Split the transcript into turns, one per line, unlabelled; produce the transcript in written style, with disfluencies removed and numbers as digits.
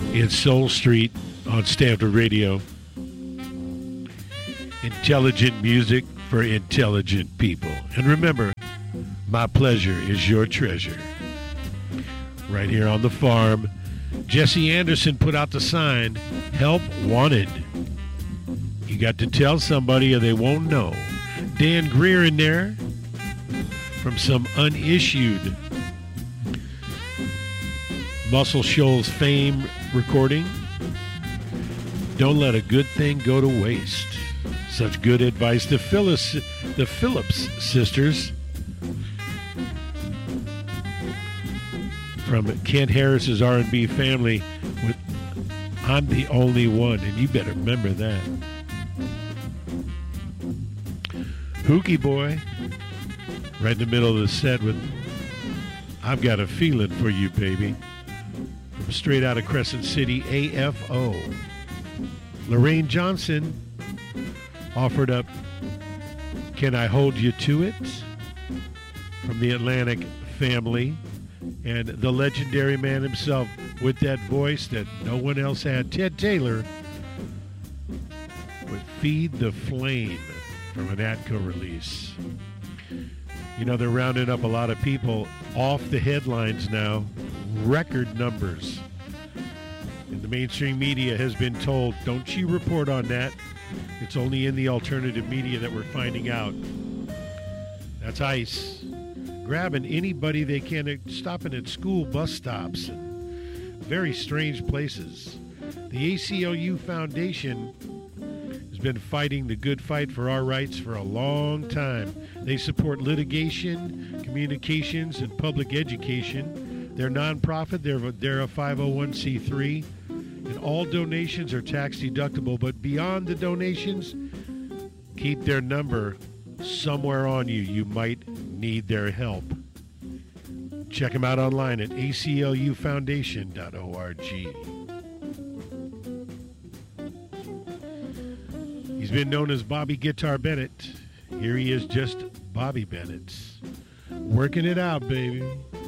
It's Soul Street on Stanford Radio. Intelligent music for intelligent people. And remember, my pleasure is your treasure. Right here on the farm, Jesse Anderson put out the sign, Help Wanted. You got to tell somebody or they won't know. Dan Greer in there from some unissued Muscle Shoals fame recording. Don't let a good thing go to waste. Such good advice. The Phillips sisters from Kent Harris's R&B family with I'm the Only One, and you better remember that. Hookie Boy right in the middle of the set with I've Got a Feeling for You, Baby. From straight out of Crescent City, AFO. Lorraine Johnson offered up Can I Hold You to It? From the Atlantic family. And the legendary man himself with that voice that no one else had, Ted Taylor, with Feed the Flame from an Atco release. You know, they're rounding up a lot of people off the headlines now. Record numbers. And the mainstream media has been told, don't you report on that. It's only in the alternative media that we're finding out. That's ICE. Grabbing anybody they can, stopping at school bus stops and very strange places. The ACLU Foundation has been fighting the good fight for our rights for a long time. They support litigation, communications, and public education. They're nonprofit. They're a 501c3. And all donations are tax deductible. But beyond the donations, keep their number somewhere on you. You might need their help. Check them out online at aclufoundation.org. He's been known as Bobby Guitar Bennett. Here he is, just Bobby Bennett. Working it out, baby.